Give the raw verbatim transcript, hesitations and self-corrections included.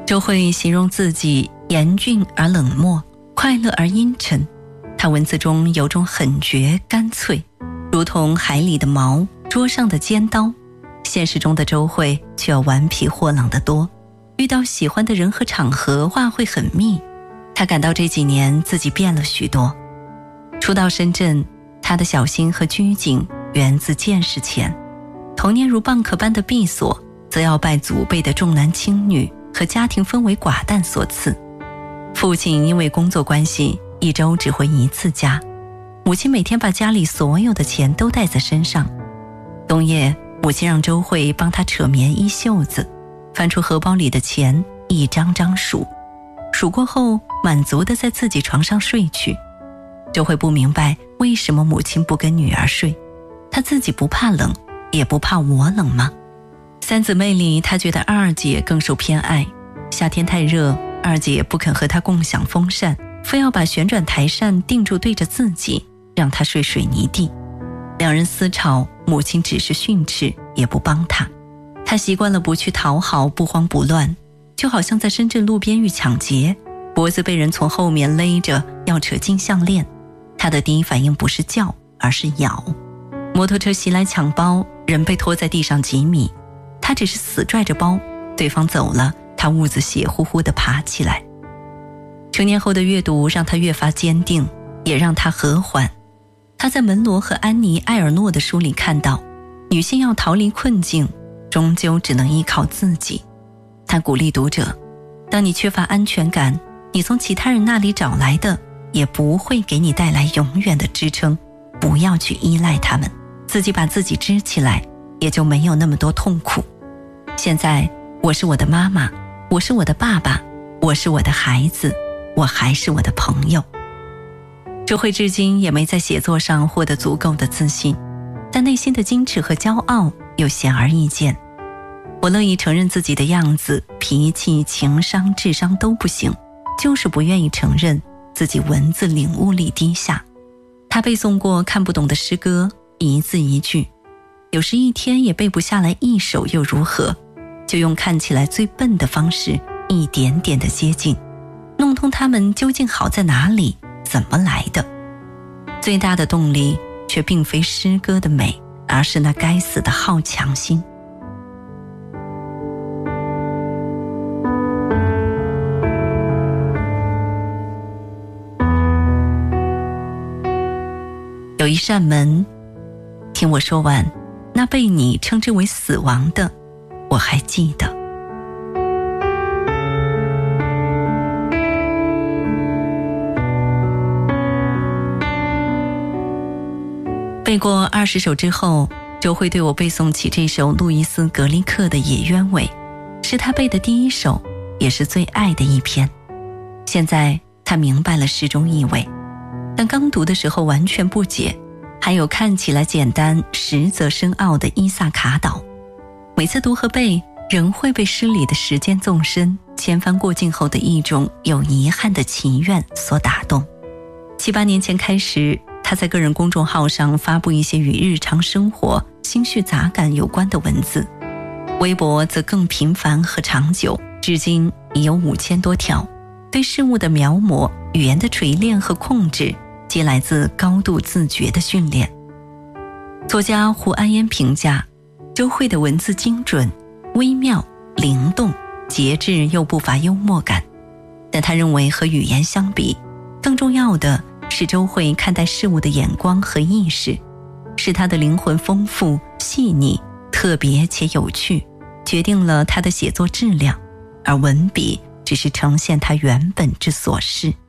周慧形容自己严峻而冷漠，快乐而阴沉。她文字中有种狠绝干脆，如同海里的锚，桌上的尖刀。现实中的周慧却要顽皮豁朗得多，遇到喜欢的人和场合话会很密。她感到这几年自己变了许多。初到深圳，她的小心和拘谨源自见识浅，童年如蚌壳般的闭锁，则要拜祖辈的重男轻女和家庭氛围寡淡所赐。父亲因为工作关系一周只回一次家，母亲每天把家里所有的钱都带在身上。冬夜，母亲让周慧帮她扯棉衣袖子，翻出荷包里的钱一张张数，数过后满足地在自己床上睡去。周慧不明白为什么母亲不跟女儿睡，她自己不怕冷，也不怕我冷吗？三姊妹里，她觉得二姐更受偏爱。夏天太热，二姐不肯和她共享风扇，非要把旋转台扇定住对着自己，让她睡水泥地。两人私吵，母亲只是训斥，也不帮她。她习惯了不去讨好，不慌不乱，就好像在深圳路边遇抢劫，脖子被人从后面勒着要扯金项链，她的第一反应不是叫，而是咬。摩托车袭来抢包，人被拖在地上几米，她只是死拽着包，对方走了，她兀自血乎乎地爬起来。成年后的阅读让她越发坚定，也让她和缓。她在门罗和安妮·埃尔诺的书里看到，女性要逃离困境，终究只能依靠自己。她鼓励读者，当你缺乏安全感，你从其他人那里找来的也不会给你带来永远的支撑，不要去依赖他们，自己把自己支起来，也就没有那么多痛苦。现在我是我的妈妈，我是我的爸爸，我是我的孩子，我还是我的朋友。周慧至今也没在写作上获得足够的自信，但内心的矜持和骄傲又显而易见。我乐意承认自己的样子，脾气、情商、智商都不行，就是不愿意承认自己文字领悟力低下。他背诵过看不懂的诗歌，一字一句，有时一天也背不下来一首又如何？就用看起来最笨的方式，一点点的接近，弄通他们究竟好在哪里，怎么来的。最大的动力却并非诗歌的美，而是那该死的好强心。有一扇门，听我说完，那被你称之为死亡的，我还记得。背过二十首之后，周慧对我背诵起这首路易斯·格里克的《野鸢尾》，是他背的第一首，也是最爱的一篇。现在他明白了诗中意味，但刚读的时候完全不解。还有看起来简单实则深奥的伊萨卡岛，每次读和背，仍会被诗里的时间纵深、千帆过尽后的一种有遗憾的祈愿所打动。七八年前开始，他在个人公众号上发布一些与日常生活、心绪杂感有关的文字，微博则更频繁和长久，至今已有五千多条。对事物的描摹、语言的锤炼和控制，皆来自高度自觉的训练。作家胡安烟评价，周慧的文字精准、微妙、灵动、节制又不乏幽默感。但他认为和语言相比，更重要的是周慧看待事物的眼光和意识，是他的灵魂丰富、细腻、特别且有趣，决定了他的写作质量，而文笔只是呈现他原本之所是。